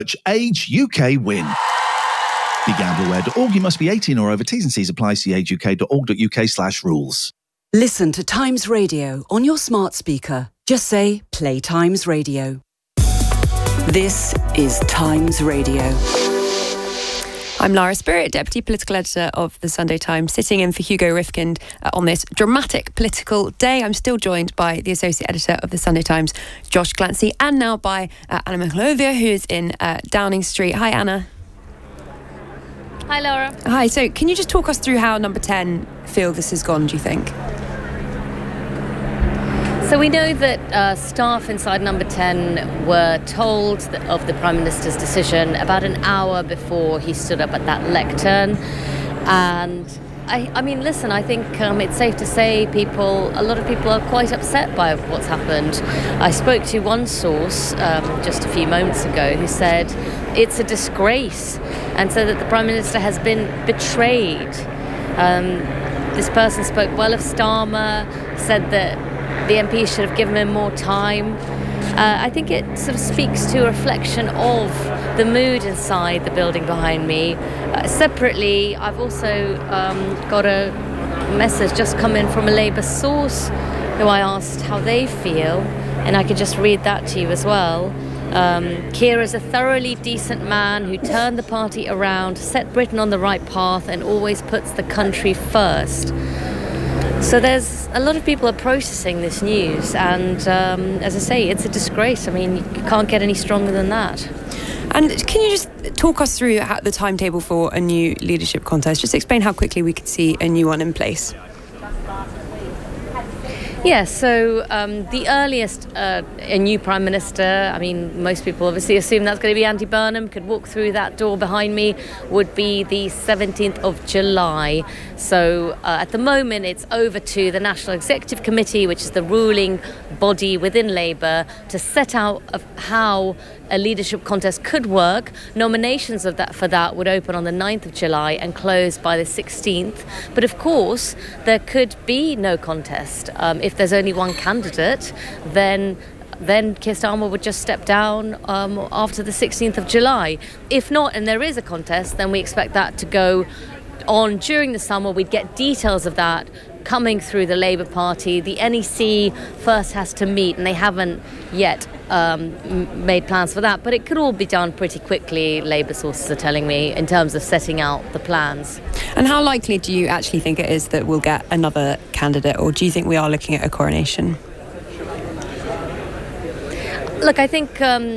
Age UK win. BeGambleAware.org. You must be 18 or over. T's and C's apply. See ageuk.org.uk/rules. Listen to Times Radio on your smart speaker. Just say, play Times Radio. This is Times Radio. I'm Lara Spirit, Deputy Political Editor of The Sunday Times, sitting in for Hugo Rifkind on this dramatic political day. I'm still joined by the Associate Editor of The Sunday Times, Josh Glancy, and now by Anna Machlovia, who is in Downing Street. Hi, Anna. Hi, Laura. Hi. So can you just talk us through how Number 10 feel this has gone, do you think? So we know that staff inside Number 10 were told of the Prime Minister's decision about an hour before he stood up at that lectern. And I mean, listen, I think it's safe to say a lot of people are quite upset by what's happened. I spoke to one source just a few moments ago who said it's a disgrace and said that the Prime Minister has been betrayed. This person spoke well of Starmer, said that the MP should have given him more time. I think it sort of speaks to a reflection of the mood inside the building behind me. Separately, I've also got a message just come in from a Labour source who I asked how they feel, and I could just read that to you as well. Keir is a thoroughly decent man who turned the party around, set Britain on the right path, and always puts the country first. So there's a lot of people are processing this news, and as I say, it's a disgrace. I mean, you can't get any stronger than that. And can you just talk us through the timetable for a new leadership contest? Just explain how quickly we could see a new one in place. Yeah, so the earliest a new Prime Minister, I mean, most people obviously assume that's going to be Andy Burnham, could walk through that door behind me, would be the 17th of July. So at the moment, it's over to the National Executive Committee, which is the ruling body within Labour, to set out of how a leadership contest could work. Nominations for that would open on the 9th of July and close by the 16th. But of course, there could be no contest. If there's only one candidate, then Keir Starmer would just step down after the 16th of July. If not, and there is a contest, then we expect that to go on during the summer. We'd get details of that coming through the Labour Party. The NEC first has to meet, and they haven't yet made plans for that, but it could all be done pretty quickly, Labour sources are telling me, in terms of setting out the plans. And how likely do you actually think it is that we'll get another candidate, or do you think we are looking at a coronation? Look, I think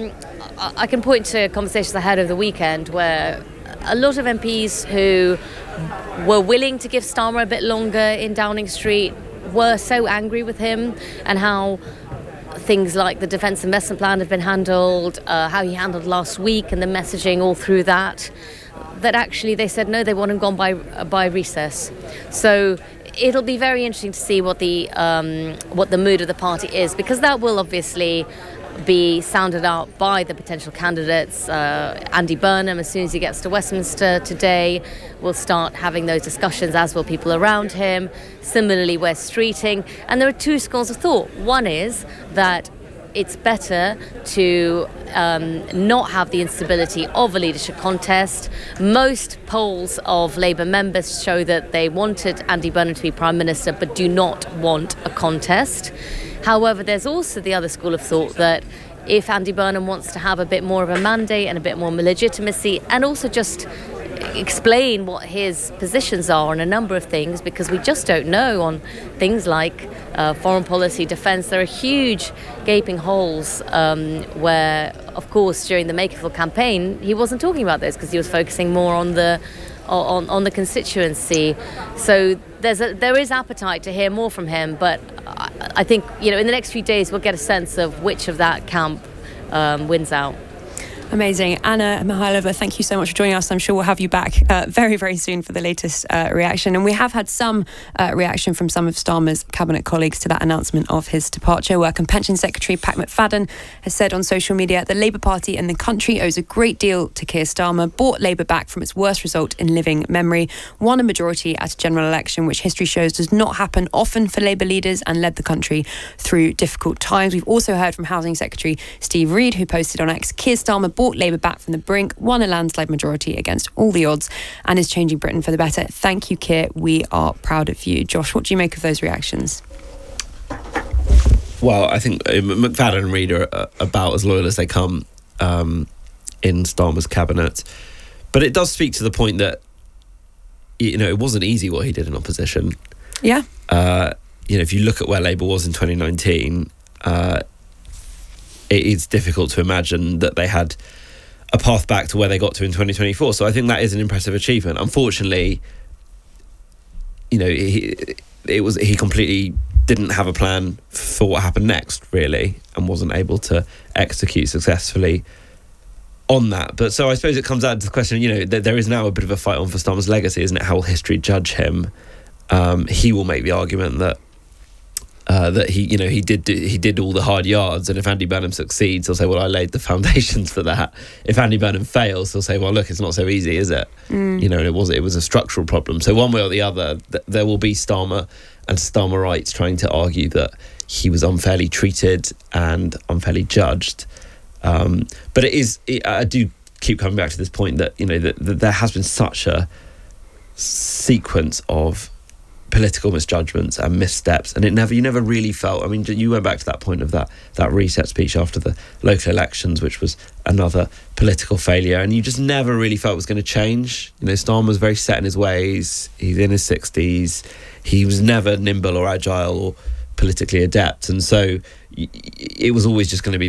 I can point to conversations I had over the weekend where a lot of MPs who were willing to give Starmer a bit longer in Downing Street were so angry with him and how things like the Defence Investment Plan have been handled, how he handled last week and the messaging all through that actually they said no, they want him gone by recess. So it'll be very interesting to see what the mood of the party is, because that will obviously be sounded out by the potential candidates. Andy Burnham, as soon as he gets to Westminster today, will start having those discussions, as will people around him. Similarly, Wes Streeting. And there are two schools of thought. One is that it's better to not have the instability of a leadership contest. Most polls of Labour members show that they wanted Andy Burnham to be Prime Minister but do not want a contest. However, there's also the other school of thought that if Andy Burnham wants to have a bit more of a mandate and a bit more legitimacy, and also just explain what his positions are on a number of things, because we just don't know on things like foreign policy, defence. There are huge gaping holes where, of course, during the Makerfield campaign, he wasn't talking about those because he was focusing more on the constituency. So there is appetite to hear more from him, but I think, in the next few days we'll get a sense of which of that camp wins out. Amazing. Anna Mihайлova, thank you so much for joining us. I'm sure we'll have you back very, very soon for the latest reaction. And we have had some reaction from some of Starmer's cabinet colleagues to that announcement of his departure. Work and Pension Secretary Pat McFadden has said on social media the Labour Party and the country owes a great deal to Keir Starmer, brought Labour back from its worst result in living memory, won a majority at a general election, which history shows does not happen often for Labour leaders, and led the country through difficult times. We've also heard from Housing Secretary Steve Reed, who posted on X, Keir Starmer brought brought Labour back from the brink, won a landslide majority against all the odds, and is changing Britain for the better. Thank you, Keir. We are proud of you. Josh, what do you make of those reactions? Well, I think McFadden and Reid are about as loyal as they come in Starmer's cabinet. But it does speak to the point that, it wasn't easy what he did in opposition. Yeah. If you look at where Labour was in 2019, it is difficult to imagine that they had a path back to where they got to in 2024. So I think that is an impressive achievement. Unfortunately, he completely didn't have a plan for what happened next, really, and wasn't able to execute successfully on that. But so I suppose it comes down to the question, there is now a bit of a fight on for Starmer's legacy, isn't it? How will history judge him? He will make the argument that he did all the hard yards, and if Andy Burnham succeeds, he'll say, well, I laid the foundations for that. If Andy Burnham fails, he'll say, well, look, it's not so easy, is it? And it was a structural problem. So one way or the other, there will be Starmer and Starmerites trying to argue that he was unfairly treated and unfairly judged. But I do keep coming back to this point that that there has been such a sequence of political misjudgments and missteps, and you never really felt. I mean, you went back to that point of that reset speech after the local elections, which was another political failure, and you just never really felt it was going to change. Starmer was very set in his ways. He's in his 60s. He was never nimble or agile or politically adept, and so it was always just going to be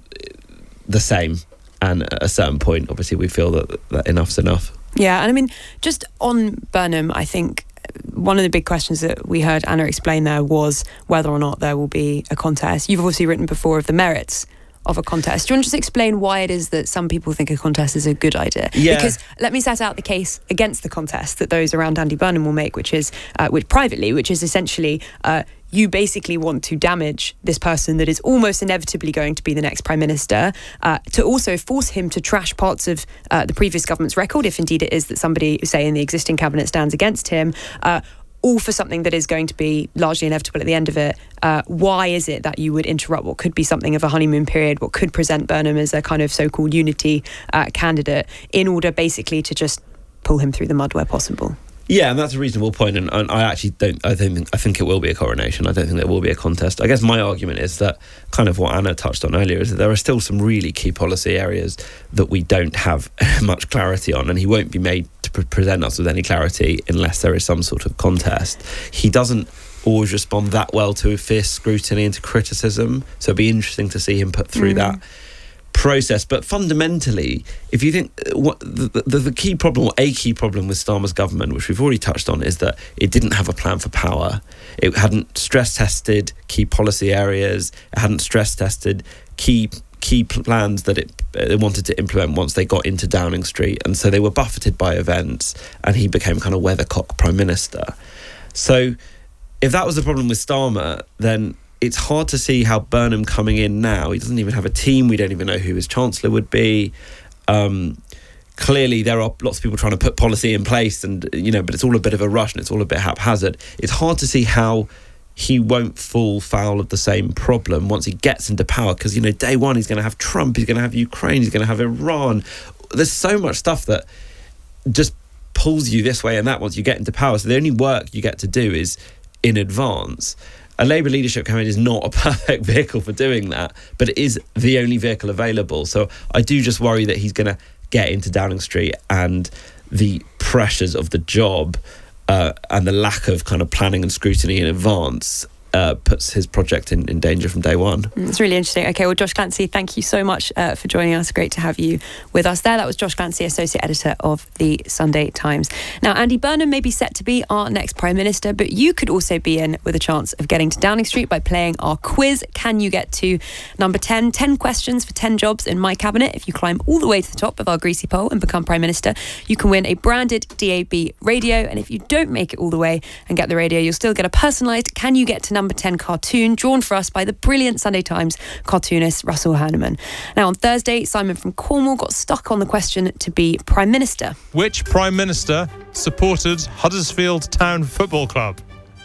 the same. And at a certain point, obviously, we feel that enough's enough. Yeah, and I mean, just on Burnham, I think one of the big questions that we heard Anna explain there was whether or not there will be a contest. You've obviously written before of the merits of a contest. Do you want to just explain why it is that some people think a contest is a good idea? Yeah. Because let me set out the case against the contest that those around Andy Burnham will make, which is essentially you basically want to damage this person that is almost inevitably going to be the next Prime Minister, to also force him to trash parts of the previous government's record, if indeed it is that somebody, say, in the existing cabinet stands against him, all for something that is going to be largely inevitable at the end of it. Why is it that you would interrupt what could be something of a honeymoon period, what could present Burnham as a kind of so-called unity candidate, in order basically to just pull him through the mud where possible? Yeah, and that's a reasonable point, and I actually don't. I think it will be a coronation. I don't think there will be a contest. I guess my argument is that kind of what Anna touched on earlier is that there are still some really key policy areas that we don't have much clarity on, and he won't be made to present us with any clarity unless there is some sort of contest. He doesn't always respond that well to fierce scrutiny and to criticism, so it'd be interesting to see him put through that process. But fundamentally, if you think the key problem, or a key problem with Starmer's government, which we've already touched on, is that it didn't have a plan for power. It hadn't stress tested key policy areas. It hadn't stress tested key plans that it wanted to implement once they got into Downing Street, and so they were buffeted by events, and he became kind of weathercock Prime Minister. So if that was the problem with Starmer, then it's hard to see how Burnham coming in now, he doesn't even have a team, we don't even know who his Chancellor would be. Clearly there are lots of people trying to put policy in place, and but it's all a bit of a rush and it's all a bit haphazard. It's hard to see how he won't fall foul of the same problem once he gets into power, because day one he's going to have Trump, he's going to have Ukraine, he's going to have Iran. There's so much stuff that just pulls you this way and that once you get into power. So the only work you get to do is in advance. A Labour leadership campaign is not a perfect vehicle for doing that, but it is the only vehicle available. So I do just worry that he's going to get into Downing Street, and the pressures of the job and the lack of kind of planning and scrutiny in advance puts his project in danger from day one. It's really interesting. Okay, well, Josh Clancy, thank you so much for joining us. Great to have you with us there. That was Josh Clancy, Associate Editor of the Sunday Times. Now, Andy Burnham may be set to be our next Prime Minister, but you could also be in with a chance of getting to Downing Street by playing our quiz. Can you get to number 10? 10 questions for 10 jobs in my cabinet. If you climb all the way to the top of our greasy pole and become Prime Minister, you can win a branded DAB radio. And if you don't make it all the way and get the radio, you'll still get a personalised Can You Get to Number 10 cartoon drawn for us by the brilliant Sunday Times cartoonist Russell Hanneman. Now, on Thursday, Simon from Cornwall got stuck on the question to be Prime Minister. Which Prime Minister supported Huddersfield Town Football Club?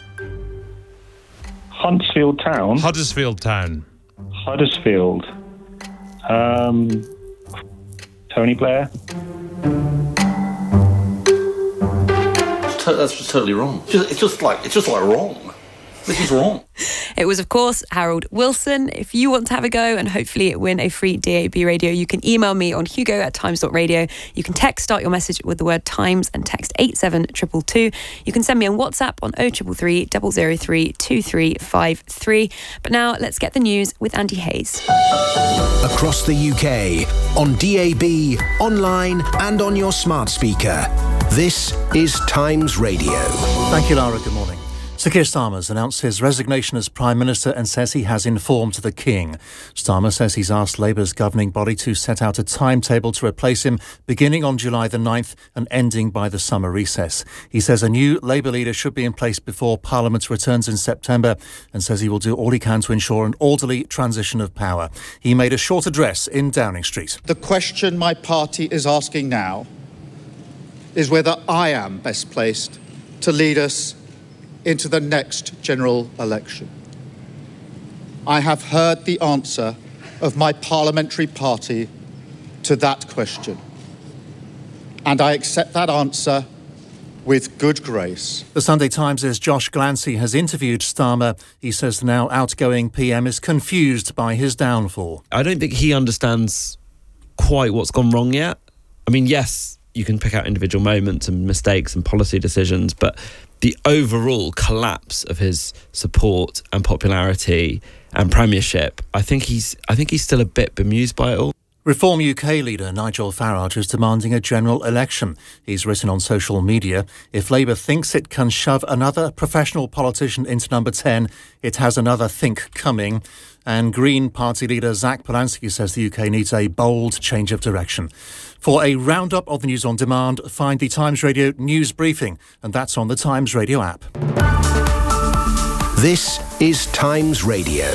Huddersfield Town? Huddersfield Town. Huddersfield. Tony Blair. That's just totally wrong. It's just like wrong. This is wrong. It was, of course, Harold Wilson. If you want to have a go and hopefully win a free DAB radio, you can email me on hugo@times.radio. You can start your message with the word Times and text 87222. You can send me on WhatsApp on 0333 003 2353. But now let's get the news with Andy Hayes. Across the UK, on DAB, online and on your smart speaker. This is Times Radio. Thank you, Lara. Good morning. Sir Keir Starmer's announced his resignation as Prime Minister and says he has informed the King. Starmer says he's asked Labour's governing body to set out a timetable to replace him beginning on July the 9th and ending by the summer recess. He says a new Labour leader should be in place before Parliament returns in September and says he will do all he can to ensure an orderly transition of power. He made a short address in Downing Street. The question my party is asking now is whether I am best placed to lead us into the next general election. I have heard the answer of my parliamentary party to that question, and I accept that answer with good grace. The Sunday Times' Josh Glancy has interviewed Starmer. He says the now outgoing PM is confused by his downfall. I don't think he understands quite what's gone wrong yet. I mean, yes, you can pick out individual moments and mistakes and policy decisions, but the overall collapse of his support and popularity and premiership, I think he's still a bit bemused by it all. Reform UK leader Nigel Farage is demanding a general election. He's written on social media, if Labour thinks it can shove another professional politician into number 10, it has another think coming. And Green Party leader Zach Polanski says the UK needs a bold change of direction. For a roundup of the news on demand, find the Times Radio News Briefing, and that's on the Times Radio app. This is Times Radio.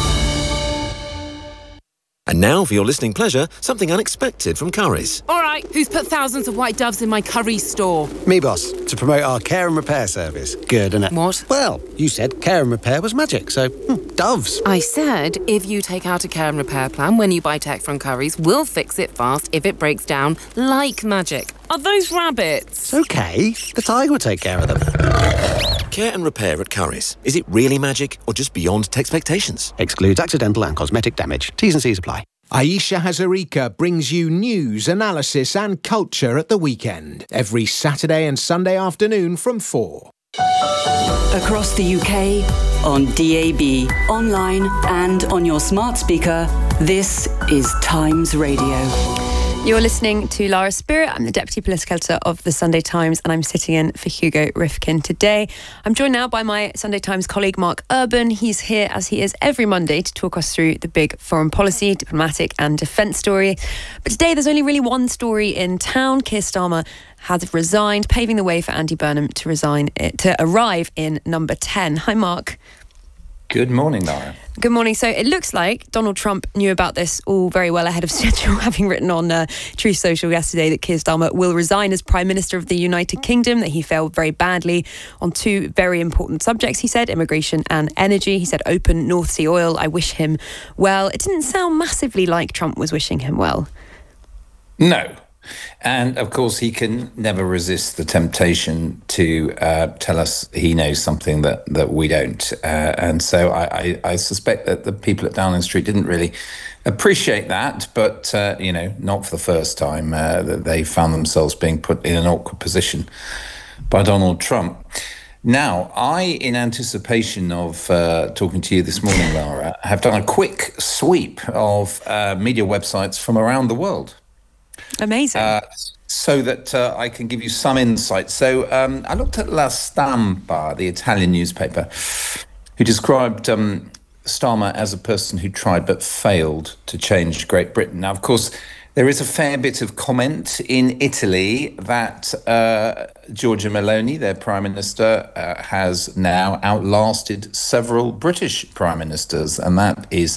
And now, for your listening pleasure, something unexpected from Currys. All right, who's put thousands of white doves in my curry store? Me, boss, to promote our care and repair service. Good, innit? What? Well, you said care and repair was magic, so doves. I said if you take out a care and repair plan when you buy tech from Currys, we'll fix it fast if it breaks down like magic. Are those rabbits? It's okay. The tiger will take care of them. Care and repair at Currys. Is it really magic or just beyond expectations? Excludes accidental and cosmetic damage. T's and C's apply. Aisha Hazarika brings you news, analysis and culture at the weekend. Every Saturday and Sunday afternoon from 4. Across the UK, on DAB, online and on your smart speaker, this is Times Radio. You're listening to Lara Spirit. I'm the Deputy Political Editor of the Sunday Times and I'm sitting in for Hugo Rifkin today. I'm joined now by my Sunday Times colleague Mark Urban. He's here as he is every Monday to talk us through the big foreign policy, diplomatic and defence story. But today there's only really one story in town. Keir Starmer has resigned, paving the way for Andy Burnham to arrive in number 10. Hi Mark. Good morning, Lara. Good morning. So it looks like Donald Trump knew about this all very well ahead of schedule, having written on Truth Social yesterday that Keir Starmer will resign as Prime Minister of the United Kingdom, that he failed very badly on two very important subjects, he said, immigration and energy. He said, open North Sea oil, I wish him well. It didn't sound massively like Trump was wishing him well. No. And, of course, he can never resist the temptation to tell us he knows something that we don't. And so I suspect that the people at Downing Street didn't really appreciate that, but, not for the first time that they found themselves being put in an awkward position by Donald Trump. Now, in anticipation of talking to you this morning, Lara, have done a quick sweep of media websites from around the world. Amazing. So that I can give you some insight. So I looked at La Stampa, the Italian newspaper, who described Starmer as a person who tried but failed to change Great Britain. Now, of course, there is a fair bit of comment in Italy that Giorgia Meloni, their Prime Minister, has now outlasted several British Prime Ministers, and that is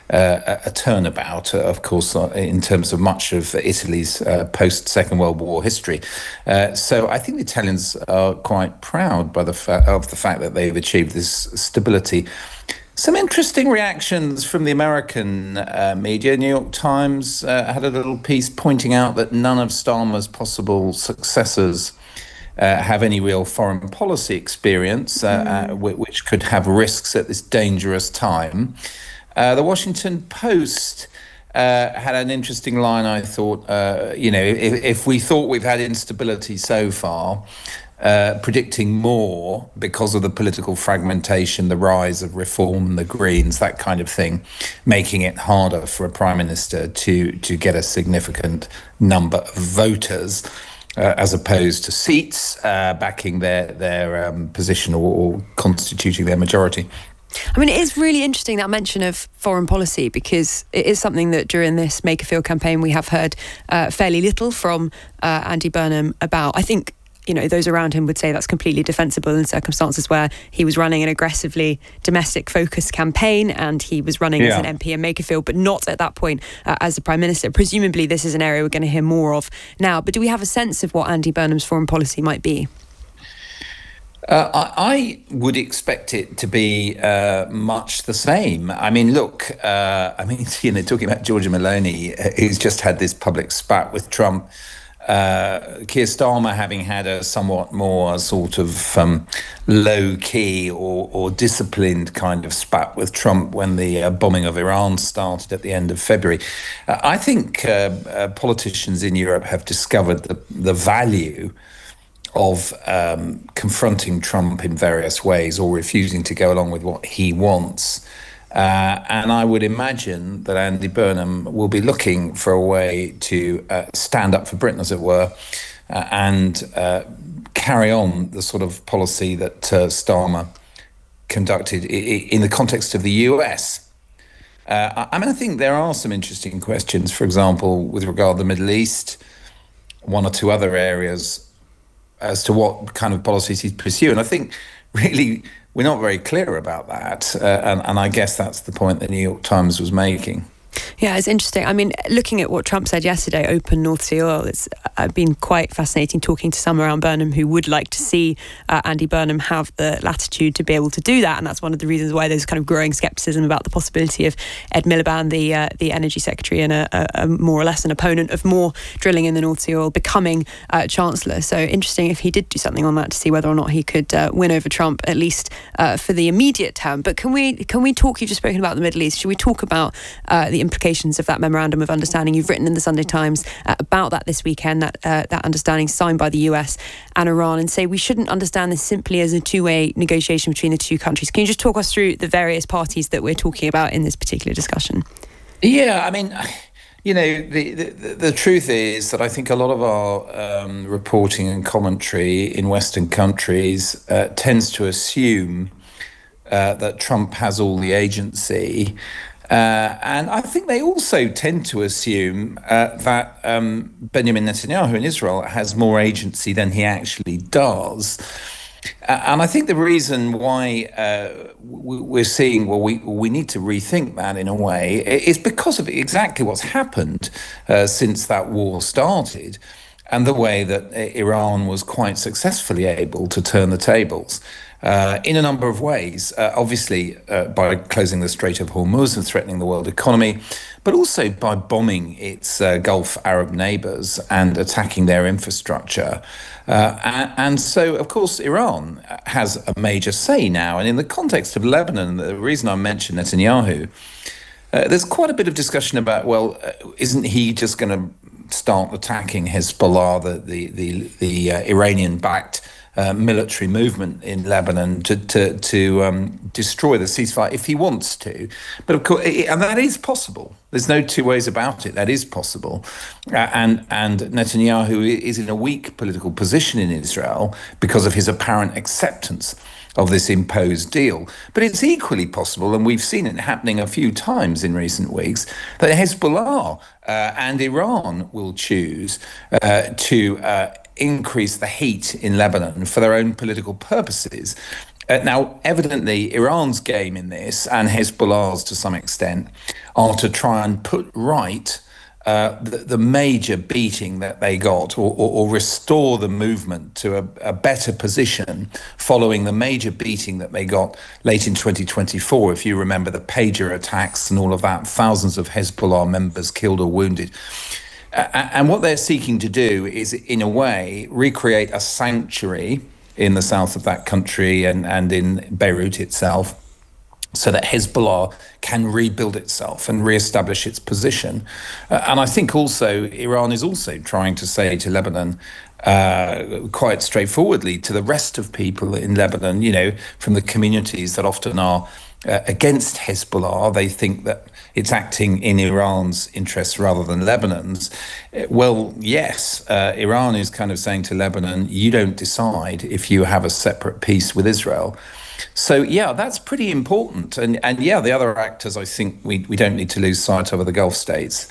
a turnabout, of course, in terms of much of Italy's post-Second World War history. So I think the Italians are quite proud by of the fact that they've achieved this stability. Some interesting reactions from the American media. New York Times had a little piece pointing out that none of Starmer's possible successors have any real foreign policy experience, which could have risks at this dangerous time. The Washington Post had an interesting line, I thought. If we thought we've had instability so far, predicting more because of the political fragmentation, the rise of Reform, the Greens, that kind of thing, making it harder for a prime minister to get a significant number of voters, as opposed to seats backing their position or constituting their majority. I mean, it is really interesting, that mention of foreign policy, because it is something that during this Make a Field campaign we have heard fairly little from Andy Burnham about. I think, those around him would say that's completely defensible in circumstances where he was running an aggressively domestic-focused campaign and he was running as an MP in Make a Field, but not at that point as the Prime Minister. Presumably this is an area we're going to hear more of now. But do we have a sense of what Andy Burnham's foreign policy might be? I would expect it to be much the same. I mean, look, talking about Giorgia Meloni, who's just had this public spat with Trump, Keir Starmer having had a somewhat more sort of low-key or disciplined kind of spat with Trump when the bombing of Iran started at the end of February. I think politicians in Europe have discovered the value of confronting Trump in various ways or refusing to go along with what he wants. And I would imagine that Andy Burnham will be looking for a way to stand up for Britain, as it were, and carry on the sort of policy that Starmer conducted in the context of the US. I think there are some interesting questions, for example, with regard to the Middle East, one or two other areas, as to what kind of policies he'd pursue. And I think really we're not very clear about that. And I guess that's the point the New York Times was making. Yeah, it's interesting. I mean, looking at what Trump said yesterday, open North Sea oil, it's been quite fascinating talking to some around Burnham who would like to see Andy Burnham have the latitude to be able to do that. And that's one of the reasons why there's kind of growing scepticism about the possibility of Ed Miliband, the Energy Secretary and a more or less an opponent of more drilling in the North Sea oil, becoming Chancellor. So interesting if he did do something on that to see whether or not he could win over Trump, at least for the immediate term. But can we talk, you've just spoken about the Middle East, should we talk about the implications of that memorandum of understanding? You've written in the Sunday Times about that this weekend, that understanding signed by the US and Iran, and say we shouldn't understand this simply as a two-way negotiation between the two countries. Can you just talk us through the various parties that we're talking about in this particular discussion? Yeah, I mean, the truth is that I think a lot of our reporting and commentary in Western countries tends to assume that Trump has all the agency. And I think they also tend to assume that Benjamin Netanyahu in Israel has more agency than he actually does. And I think the reason why we're seeing, we need to rethink that in a way, is because of exactly what's happened since that war started and the way that Iran was quite successfully able to turn the tables. In a number of ways, obviously by closing the Strait of Hormuz and threatening the world economy, but also by bombing its Gulf Arab neighbors and attacking their infrastructure. And so, of course, Iran has a major say now. And in the context of Lebanon, the reason I mentioned Netanyahu, there's quite a bit of discussion about, isn't he just going to start attacking Hezbollah, the Iranian-backed military movement in Lebanon to destroy the ceasefire if he wants to. But of course, and that is possible. There's no two ways about it. That is possible. And Netanyahu is in a weak political position in Israel because of his apparent acceptance of this imposed deal. But it's equally possible, and we've seen it happening a few times in recent weeks, that Hezbollah and Iran will choose to increase the heat in Lebanon for their own political purposes. Now, evidently, Iran's game in this, and Hezbollah's to some extent, are to try and put right the major beating that they got, or restore the movement to a better position following the major beating that they got late in 2024. If you remember the pager attacks and all of that, thousands of Hezbollah members killed or wounded. And what they're seeking to do is, in a way, recreate a sanctuary in the south of that country and in Beirut itself, so that Hezbollah can rebuild itself and reestablish its position. And I think also Iran is also trying to say to Lebanon, quite straightforwardly, to the rest of people in Lebanon, you know, from the communities that often are against Hezbollah, they think that it's acting in Iran's interests rather than Lebanon's. Well, yes, Iran is kind of saying to Lebanon, you don't decide if you have a separate peace with Israel. So, yeah, that's pretty important. And yeah, the other actors, I think we don't need to lose sight of, are the Gulf states,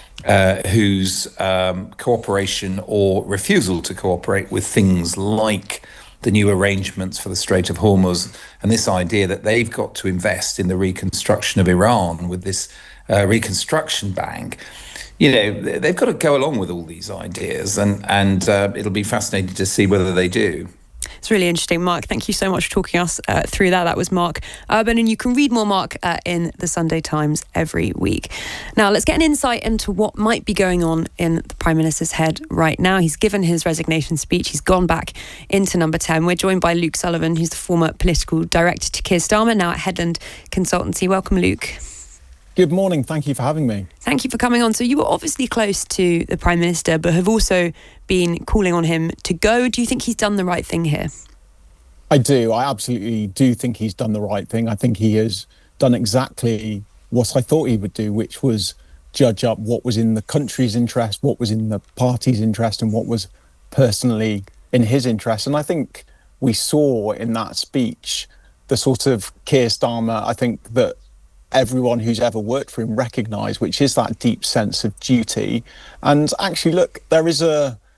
whose cooperation or refusal to cooperate with things like the new arrangements for the Strait of Hormuz, and this idea that they've got to invest in the reconstruction of Iran with this reconstruction bank. You know, they've got to go along with all these ideas, and it'll be fascinating to see whether they do. It's really interesting. Mark, thank you so much for talking us through that. That was Mark Urban, and you can read more Mark in the Sunday Times every week. Now, let's get an insight into what might be going on in the Prime Minister's head right now. He's given his resignation speech. He's gone back into Number 10. We're joined by Luke Sullivan, who's the former political director to Keir Starmer, now at Headland Consultancy. Welcome, Luke. Good morning. Thank you for having me. Thank you for coming on. So you were obviously close to the Prime Minister, but have also been calling on him to go. Do you think he's done the right thing here? I do. I absolutely do think he's done the right thing. I think he has done exactly what I thought he would do, which was judge up what was in the country's interest, what was in the party's interest, and what was personally in his interest. And I think we saw in that speech the sort of Keir Starmer, I think, that everyone who's ever worked for him recognised, which is that deep sense of duty. And actually, look, there is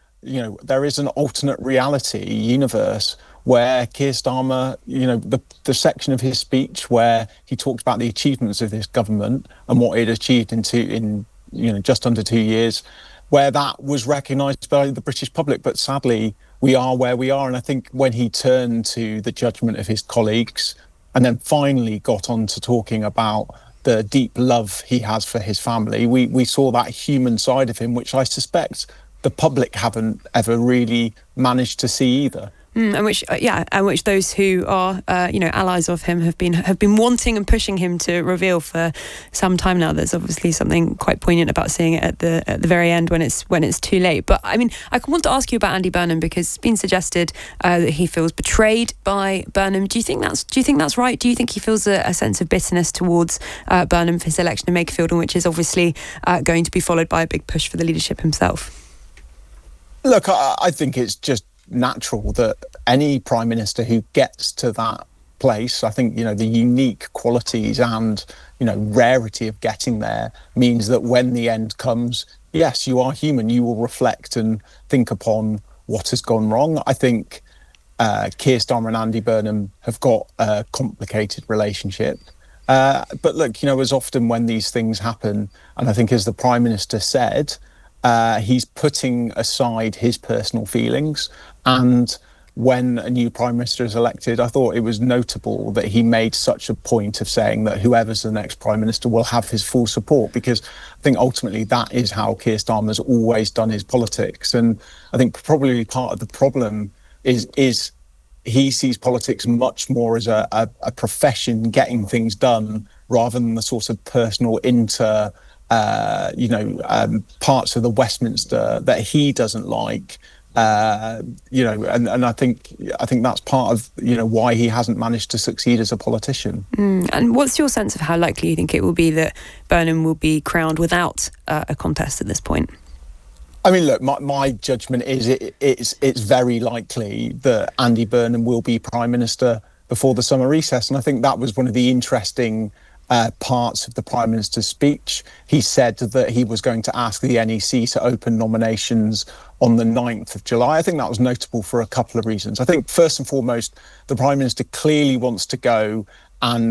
an alternate reality universe where Keir Starmer, the section of his speech where he talked about the achievements of this government and what it achieved in just under 2 years, where that was recognised by the British public. But sadly, we are where we are. And I think when he turned to the judgment of his colleagues and then finally got on to talking about the deep love he has for his family, we saw that human side of him, which I suspect the public haven't ever really managed to see either. And which those who are allies of him have been wanting and pushing him to reveal for some time now. There's obviously something quite poignant about seeing it at the very end when it's too late. But I mean, I want to ask you about Andy Burnham, because it's been suggested that he feels betrayed by Burnham. Do you think that's right? Do you think he feels a sense of bitterness towards Burnham for his election in Makerfield, which is obviously going to be followed by a big push for the leadership himself? Look, I think it's just natural that any Prime Minister who gets to that place, I think, the unique qualities and, rarity of getting there means that when the end comes, yes, you are human. You will reflect and think upon what has gone wrong. I think Keir Starmer and Andy Burnham have got a complicated relationship. But look, as often when these things happen, and I think as the Prime Minister said, he's putting aside his personal feelings. And when a new Prime Minister is elected, I thought it was notable that he made such a point of saying that whoever's the next Prime Minister will have his full support, because I think ultimately that is how Keir Starmer's always done his politics. And I think probably part of the problem is he sees politics much more as a profession getting things done rather than the sort of personal parts of the Westminster that he doesn't like. And I think that's part of why he hasn't managed to succeed as a politician. And what's your sense of how likely you think it will be that Burnham will be crowned without a contest at this point? I mean, look, my judgment is it's very likely that Andy Burnham will be Prime Minister before the summer recess, and I think that was one of the interesting parts of the Prime Minister's speech. He said that he was going to ask the NEC to open nominations on the 9th of July. I think that was notable for a couple of reasons. I think first and foremost, the Prime Minister clearly wants to go and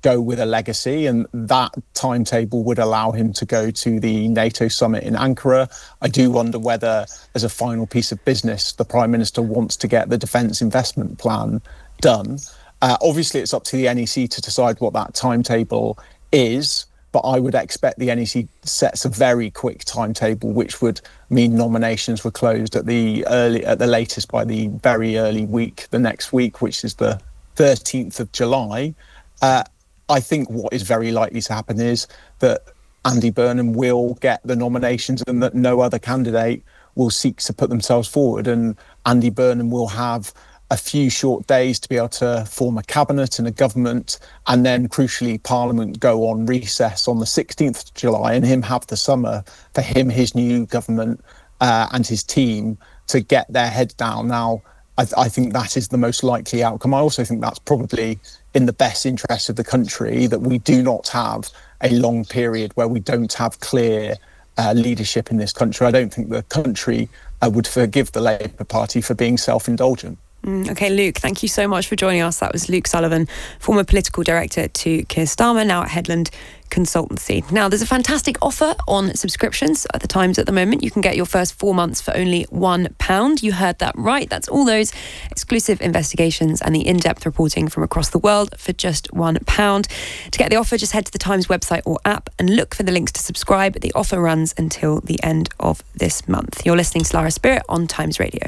go with a legacy, and that timetable would allow him to go to the NATO summit in Ankara. I do wonder whether, as a final piece of business, the Prime Minister wants to get the defence investment plan done. Obviously, it's up to the NEC to decide what that timetable is, but I would expect the NEC sets a very quick timetable, which would mean nominations were closed at the latest by the very early week, the next week, which is the 13th of July. I think what is very likely to happen is that Andy Burnham will get the nominations and that no other candidate will seek to put themselves forward. And Andy Burnham will have a few short days to be able to form a cabinet and a government, and then crucially Parliament go on recess on the 16th of July, and him have the summer for him, his new government and his team to get their head down. Now, I think that is the most likely outcome. I also think that's probably in the best interest of the country, that we do not have a long period where we don't have clear leadership in this country. I don't think the country would forgive the Labour Party for being self-indulgent. Okay, Luke, thank you so much for joining us. That was Luke Sullivan, former political director to Keir Starmer, now at Headland Consultancy. Now, there's a fantastic offer on subscriptions at the Times at the moment. You can get your first 4 months for only £1. You heard that right. That's all those exclusive investigations and the in-depth reporting from across the world for just £1. To get the offer, just head to the Times website or app and look for the links to subscribe. The offer runs until the end of this month. You're listening to Lara Spirit on Times Radio.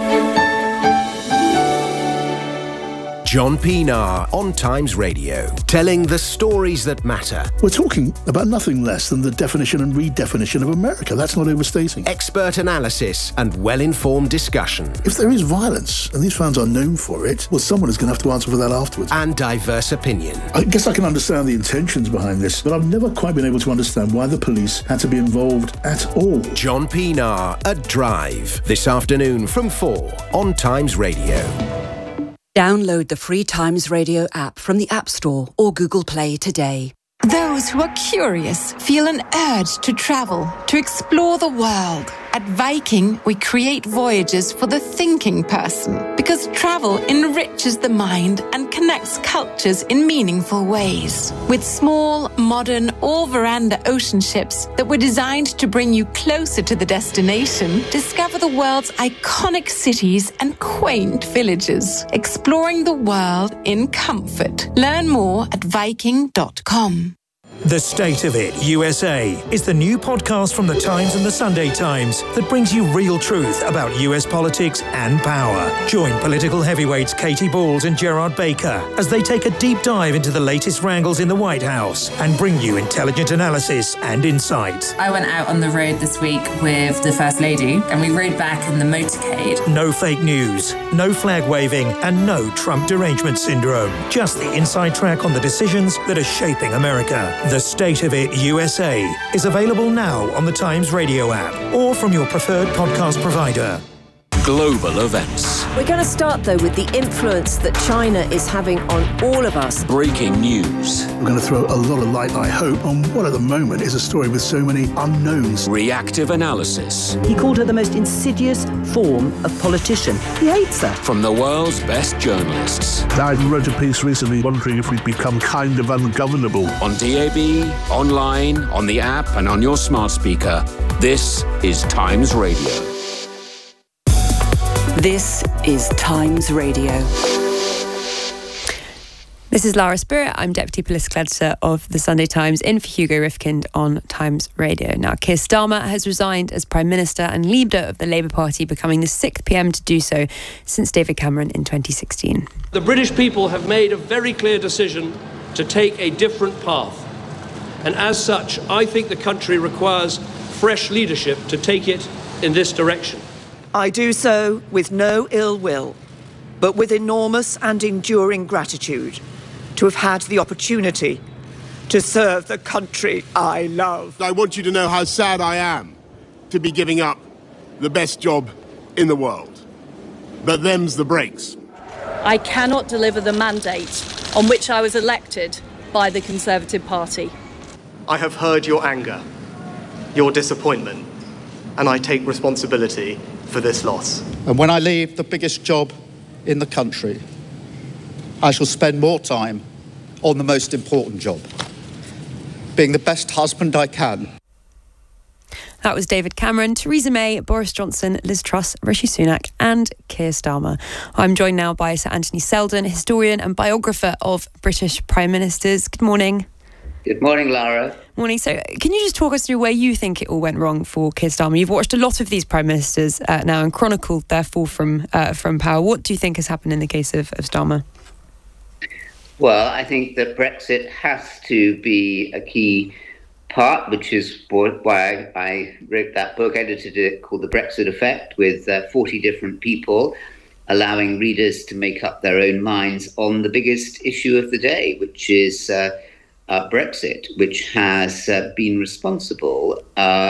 John Pienaar on Times Radio, telling the stories that matter. We're talking about nothing less than the definition and redefinition of America. That's not overstating. Expert analysis and well-informed discussion. If there is violence, and these fans are known for it, well, someone is going to have to answer for that afterwards. And diverse opinion. I guess I can understand the intentions behind this, but I've never quite been able to understand why the police had to be involved at all. John Pienaar at Drive, this afternoon from 4 on Times Radio. Download the free Times Radio app from the App Store or Google Play today. Those who are curious feel an urge to travel, to explore the world. At Viking, we create voyages for the thinking person, because travel enriches the mind and connects cultures in meaningful ways. With small, modern, all-veranda ocean ships that were designed to bring you closer to the destination, discover the world's iconic cities and quaint villages, exploring the world in comfort. Learn more at Viking.com. The State of It USA is the new podcast from The Times and The Sunday Times that brings you real truth about US politics and power. Join political heavyweights Katie Balls and Gerard Baker as they take a deep dive into the latest wrangles in the White House and bring you intelligent analysis and insight. I went out on the road this week with the First Lady and we rode back in the motorcade. No fake news, no flag waving, and no Trump derangement syndrome. Just the inside track on the decisions that are shaping America. The State of It USA is available now on the Times Radio app or from your preferred podcast provider. Global events. We're going to start, though, with the influence that China is having on all of us. Breaking news. We're going to throw a lot of light, I hope, on what at the moment is a story with so many unknowns. Reactive analysis. He called her the most insidious form of politician. He hates her. From the world's best journalists. I wrote a piece recently wondering if we'd become kind of ungovernable. On DAB, online, on the app, and on your smart speaker. This is Times Radio. This is Times Radio. This is Lara Spirit. I'm Deputy Political Editor of The Sunday Times, in for Hugo Rifkind on Times Radio. Now, Keir Starmer has resigned as Prime Minister and leader of the Labour Party, becoming the 6th PM to do so since David Cameron in 2016. The British people have made a very clear decision to take a different path. And as such, I think the country requires fresh leadership to take it in this direction. I do so with no ill will, but with enormous and enduring gratitude to have had the opportunity to serve the country I love. I want you to know how sad I am to be giving up the best job in the world. But them's the breaks. I cannot deliver the mandate on which I was elected by the Conservative Party. I have heard your anger, your disappointment, and I take responsibility for this loss. And when I leave the biggest job in the country, I shall spend more time on the most important job, being the best husband I can. That was David Cameron, Theresa May, Boris Johnson, Liz Truss, Rishi Sunak and Keir Starmer. I'm joined now by Sir Anthony Seldon, historian and biographer of British Prime Ministers. Good morning. Good morning, Lara. Morning. So can you just talk us through where you think it all went wrong for Keir Starmer? You've watched a lot of these Prime Ministers now and chronicled their fall from power. What do you think has happened in the case of Starmer? Well, I think that Brexit has to be a key part, which is why I wrote that book, edited it, called The Brexit Effect, with 40 different people, allowing readers to make up their own minds on the biggest issue of the day, which is Brexit, which has been responsible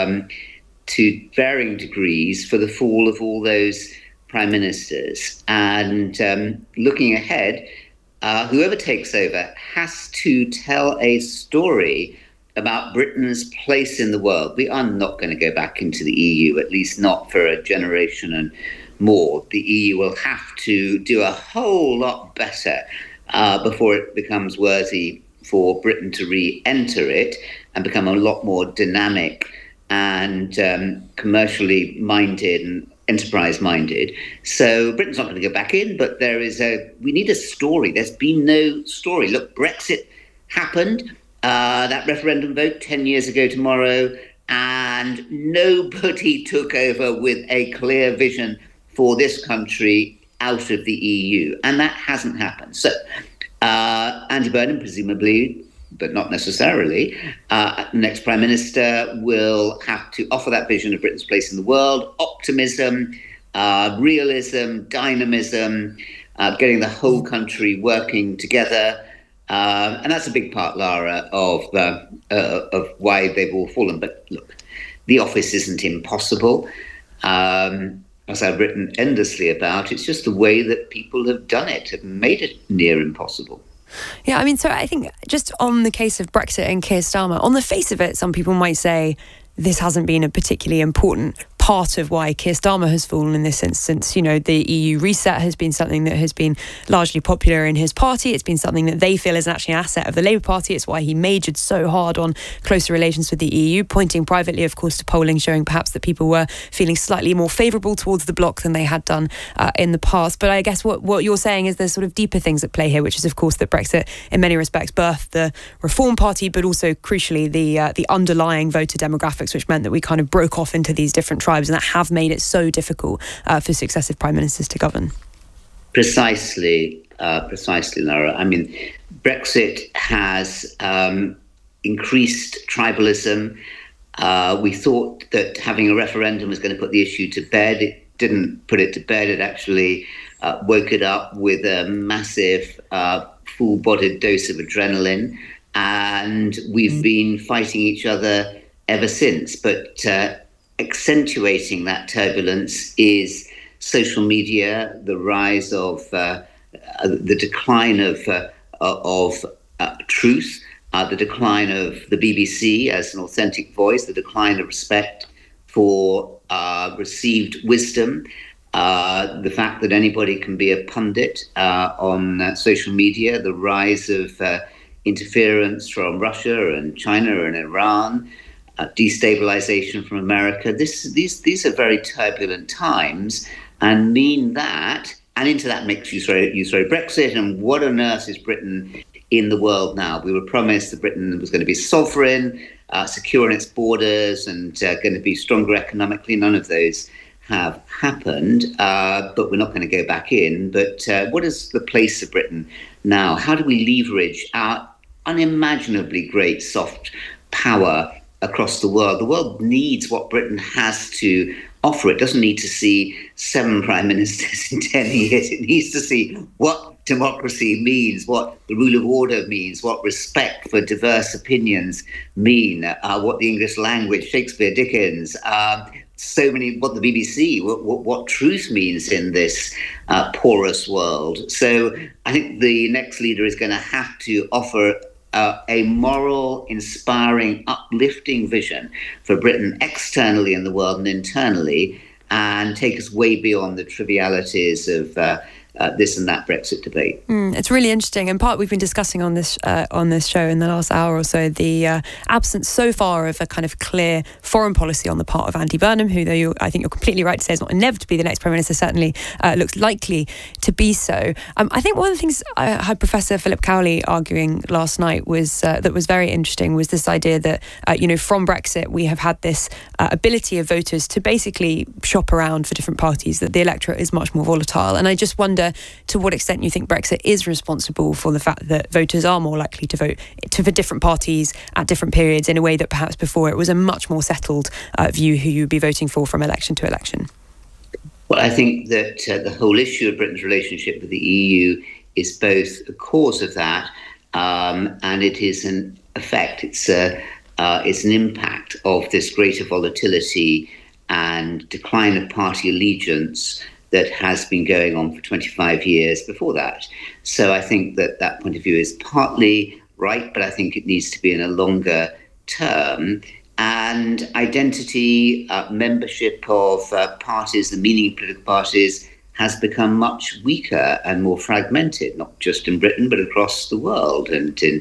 to varying degrees for the fall of all those prime ministers. And looking ahead, whoever takes over has to tell a story about Britain's place in the world. We are not going to go back into the EU, at least not for a generation and more. The EU will have to do a whole lot better before it becomes worthy for Britain to re-enter it and become a lot more dynamic and commercially minded and enterprise-minded. So Britain's not going to go back in, but we need a story. There's been no story. Look, Brexit happened. That referendum vote 10 years ago tomorrow, and nobody took over with a clear vision for this country out of the EU, and that hasn't happened. So Andy Burnham, presumably, but not necessarily, next Prime Minister will have to offer that vision of Britain's place in the world, optimism, realism, dynamism, getting the whole country working together. And that's a big part, Lara, of why they've all fallen. But look, the office isn't impossible. As I've written endlessly about, it's just the way that people have done it, have made it near impossible. Yeah, I mean, so I think just on the case of Brexit and Keir Starmer, on the face of it, some people might say this hasn't been a particularly important part of why Keir Starmer has fallen in this instance. You know, the EU reset has been something that has been largely popular in his party. It's been something that they feel is actually an asset of the Labour Party. It's why he majored so hard on closer relations with the EU, pointing privately, of course, to polling showing perhaps that people were feeling slightly more favourable towards the bloc than they had done in the past. But I guess what you're saying is there's sort of deeper things at play here, which is, of course, that Brexit, in many respects, birthed the Reform Party, but also, crucially, the underlying voter demographics, which meant that we kind of broke off into these different tribes, and that have made it so difficult for successive prime ministers to govern. Precisely, Lara. I mean, Brexit has increased tribalism. We thought that having a referendum was going to put the issue to bed. It didn't put it to bed. It actually woke it up with a massive full-bodied dose of adrenaline. And we've been fighting each other ever since. But accentuating that turbulence is social media, the rise of the decline of truth, the decline of the BBC as an authentic voice, the decline of respect for received wisdom, the fact that anybody can be a pundit on social media, the rise of interference from Russia and China and Iran, destabilization from America. These are very turbulent times, and mean that, and into that mix you throw Brexit, and what on earth is Britain in the world now? We were promised that Britain was going to be sovereign, secure in its borders, and going to be stronger economically. None of those have happened, but we're not going to go back in. But what is the place of Britain now? How do we leverage our unimaginably great soft power across the world? The world needs what Britain has to offer. It doesn't need to see 7 prime ministers in 10 years. It needs to see what democracy means, what the rule of order means, what respect for diverse opinions mean, what the English language, Shakespeare, Dickens, what the BBC, what truth means in this porous world. So I think the next leader is going to have to offer a moral, inspiring, uplifting vision for Britain externally in the world and internally, and take us way beyond the trivialities of this and that Brexit debate. It's really interesting. In part, we've been discussing on this show in the last hour or so the absence so far of a kind of clear foreign policy on the part of Andy Burnham, who, though I think you're completely right to say is not inevitably the next Prime Minister, certainly looks likely to be so. I think one of the things I had Professor Philip Cowley arguing last night was that was very interesting was this idea that, from Brexit, we have had this ability of voters to basically shop around for different parties, that the electorate is much more volatile. And I just wonder to what extent you think Brexit is responsible for the fact that voters are more likely to vote for different parties at different periods in a way that perhaps before it was a much more settled view who you'd be voting for from election to election. Well, I think that the whole issue of Britain's relationship with the EU is both a cause of that and it is an effect. It's an impact of this greater volatility and decline of party allegiance that has been going on for 25 years before that. So I think that point of view is partly right, but I think it needs to be in a longer term. And identity, membership of parties, the meaning of political parties has become much weaker and more fragmented, not just in Britain, but across the world. And in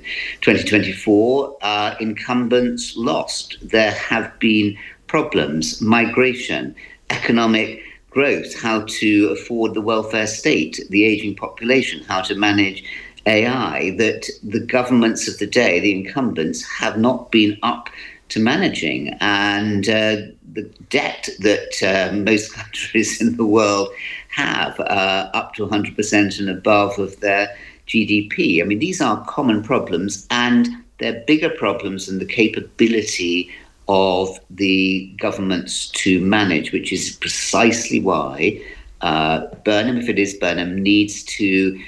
2024, incumbents lost. There have been problems, migration, economic growth, how to afford the welfare state, the aging population, how to manage AI, that the governments of the day, the incumbents, have not been up to managing. And the debt that most countries in the world have, up to 100% and above of their GDP. I mean, these are common problems, and they're bigger problems than the capability of the governments to manage, which is precisely why Burnham, if it is Burnham, needs to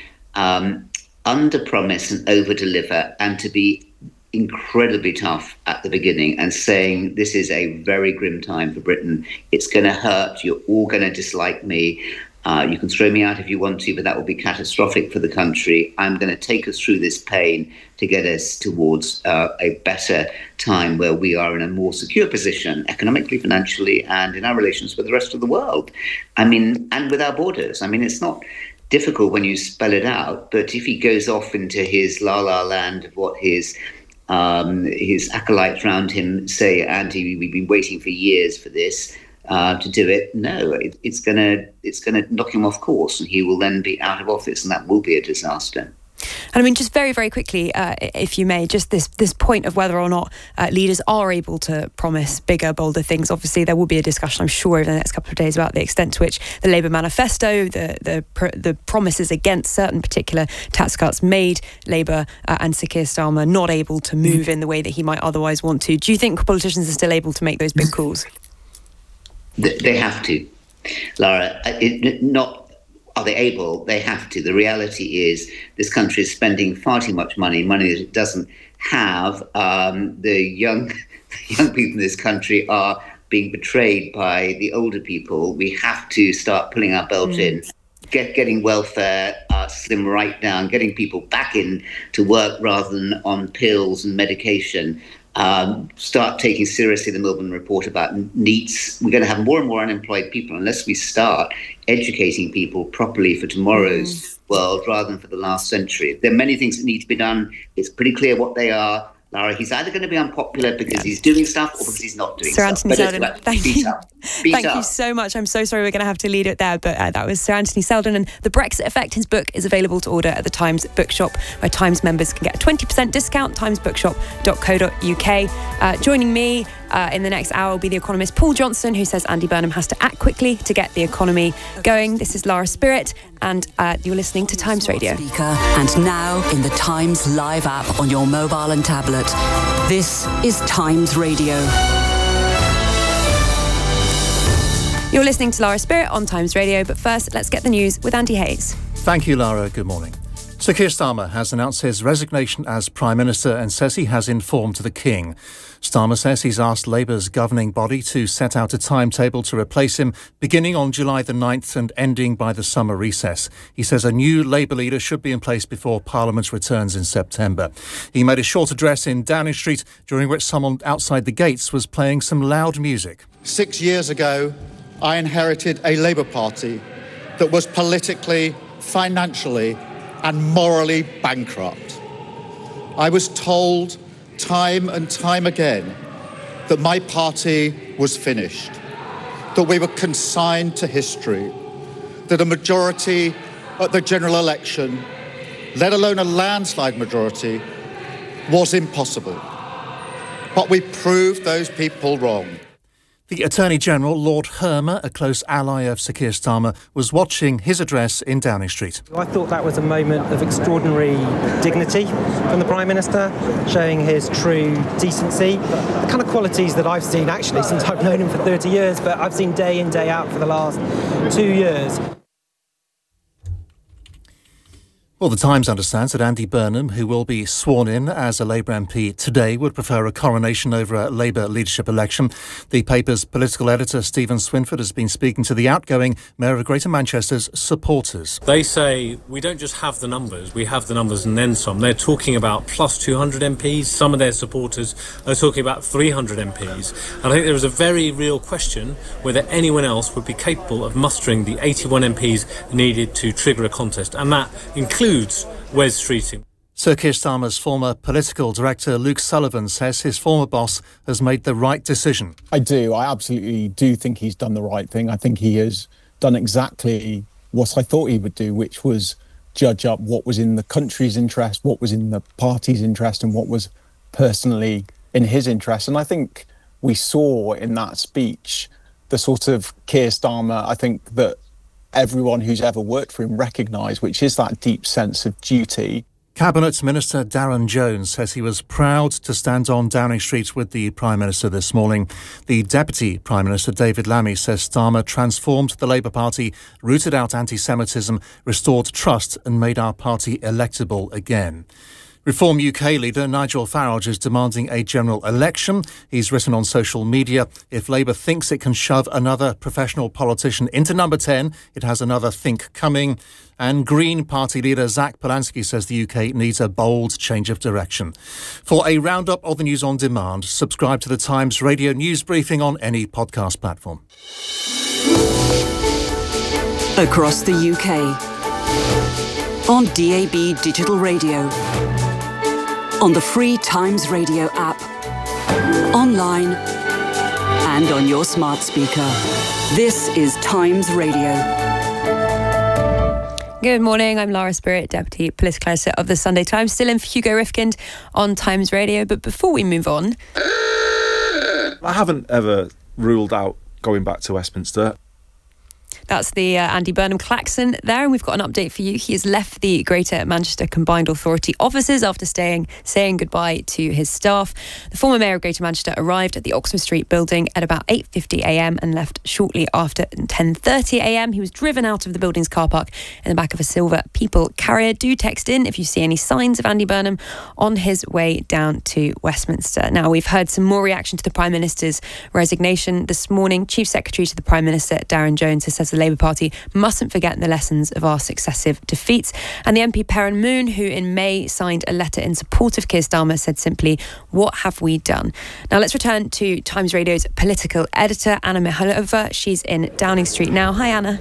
under-promise and over-deliver, and to be incredibly tough at the beginning and saying, this is a very grim time for Britain. It's going to hurt. You're all going to dislike me. You can throw me out if you want to, but that will be catastrophic for the country. I'm going to take us through this pain to get us towards a better time where we are in a more secure position, economically, financially, and in our relations with the rest of the world. I mean, and with our borders. I mean, it's not difficult when you spell it out, but if he goes off into his la-la land of what his acolytes around him say, Andy, we've been waiting for years for this, to do it. No, it's going to knock him off course, and he will then be out of office, and that will be a disaster. And I mean, just very, very quickly, if you may, just this point of whether or not leaders are able to promise bigger, bolder things. Obviously, there will be a discussion, I'm sure, over the next couple of days about the extent to which the Labour manifesto, the promises against certain particular tax cuts made Labour and Sir Keir Starmer not able to move in the way that he might otherwise want to. Do you think politicians are still able to make those big calls? They have to, Lara. Are they able? They have to. The reality is this country is spending far too much money that it doesn't have. The young people in this country are being betrayed by the older people. We have to start pulling our belt in, getting welfare slim right down, getting people back in to work rather than on pills and medication. Start taking seriously the Millburn report about NEETs. We're going to have more and more unemployed people unless we start educating people properly for tomorrow's world rather than for the last century. There are many things that need to be done. It's pretty clear what they are. Lara, he's either going to be unpopular because he's doing stuff or because he's not doing Sir stuff. Anthony Seldon, thank you. Thank you so much. I'm so sorry we're going to have to leave it there, but that was Sir Anthony Seldon, and The Brexit Effect. His book is available to order at the Times bookshop, where Times members can get a 20% discount, timesbookshop.co.uk. Joining me in the next hour will be the economist Paul Johnson, who says Andy Burnham has to act quickly to get the economy going. This is Lara Spirit, and you're listening to Times Radio. And now in the Times Live app on your mobile and tablet. This is Times Radio. You're listening to Lara Spirit on Times Radio, but first, let's get the news with Andy Hayes. Thank you, Lara. Good morning. Sir Keir Starmer has announced his resignation as Prime Minister and says he has informed the King. Starmer says he's asked Labour's governing body to set out a timetable to replace him, beginning on July the 9th and ending by the summer recess. He says a new Labour leader should be in place before Parliament returns in September. He made a short address in Downing Street, during which someone outside the gates was playing some loud music. 6 years ago, I inherited a Labour Party that was politically financially and morally bankrupt. I was told time and time again that my party was finished, that we were consigned to history, that a majority at the general election, let alone a landslide majority, was impossible. But we proved those people wrong. The Attorney-General, Lord Hermer, a close ally of Sir Keir Starmer, was watching his address in Downing Street. I thought that was a moment of extraordinary dignity from the Prime Minister, showing his true decency, the kind of qualities that I've seen actually since I've known him for 30 years, but I've seen day in, day out for the last 2 years. Well, the Times understands that Andy Burnham, who will be sworn in as a Labour MP today, would prefer a coronation over a Labour leadership election. The paper's political editor, Stephen Swinford, has been speaking to the outgoing Mayor of Greater Manchester's supporters. They say we don't just have the numbers, we have the numbers and then some. They're talking about plus 200 MPs. Some of their supporters are talking about 300 MPs. And I think there is a very real question whether anyone else would be capable of mustering the 81 MPs needed to trigger a contest. And that includes Wes Streeting. Sir Keir Starmer's former political director, Luke Sullivan, says his former boss has made the right decision. I do. I absolutely do think he's done the right thing. I think he has done exactly what I thought he would do, which was judge up what was in the country's interest, what was in the party's interest, and what was personally in his interest. And I think we saw in that speech the sort of Keir Starmer, I think, that everyone who's ever worked for him recognised, which is that deep sense of duty. Cabinet Minister Darren Jones says he was proud to stand on Downing Street with the Prime Minister this morning. The Deputy Prime Minister David Lammy says Starmer transformed the Labour Party, rooted out anti-Semitism, restored trust and made our party electable again. Reform UK leader Nigel Farage is demanding a general election. He's written on social media, if Labour thinks it can shove another professional politician into number 10, it has another think coming. And Green Party leader Zach Polanski says the UK needs a bold change of direction. For a roundup of the news on demand, subscribe to the Times Radio news briefing on any podcast platform. Across the UK. On DAB Digital Radio. On the free Times Radio app, online and on your smart speaker. This is Times Radio. Good morning, I'm Lara Spirit, Deputy Political Editor of the Sunday Times, still in for Hugo Rifkind on Times Radio. But before we move on... I haven't ever ruled out going back to Westminster. That's the Andy Burnham klaxon there, and we've got an update for you. He has left the Greater Manchester Combined Authority offices after saying goodbye to his staff. The former Mayor of Greater Manchester arrived at the Oxford Street building at about 8:50am and left shortly after 10:30am. He was driven out of the building's car park in the back of a silver People carrier. Do text in if you see any signs of Andy Burnham on his way down to Westminster. Now, we've heard some more reaction to the Prime Minister's resignation this morning. Chief Secretary to the Prime Minister, Darren Jones, has said the Labour Party mustn't forget the lessons of our successive defeats. And the MP Perrin Moon, who in May signed a letter in support of Keir Starmer, said simply, what have we done? Now let's return to Times Radio's political editor, Anna Mihailova. She's in Downing Street now. Hi, Anna.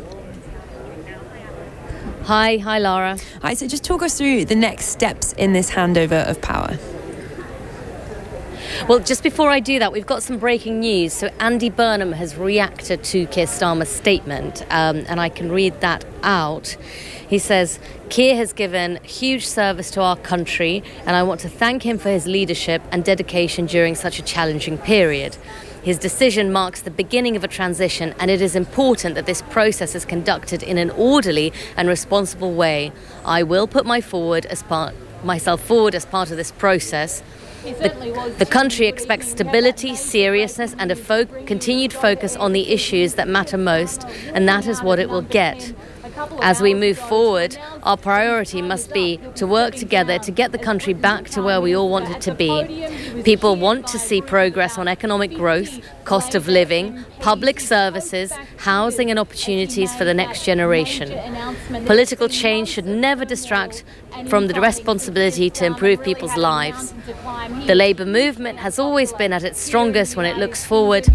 Hi, Lara. Hi, so just talk us through the next steps in this handover of power. Well, just before I do that, we've got some breaking news. So Andy Burnham has reacted to Keir Starmer's statement, and I can read that out. He says, Keir has given huge service to our country, and I want to thank him for his leadership and dedication during such a challenging period. His decision marks the beginning of a transition, and it is important that this process is conducted in an orderly and responsible way. I will put myself forward as part of this process. The country expects stability, seriousness and a continued focus on the issues that matter most, and that is what it will get. As we move forward, our priority must be to work together to get the country back to where we all want it to be. People want to see progress on economic growth, cost of living, public services, housing and opportunities for the next generation. Political change should never distract from the responsibility to improve people's lives. The Labour movement has always been at its strongest when it looks forward,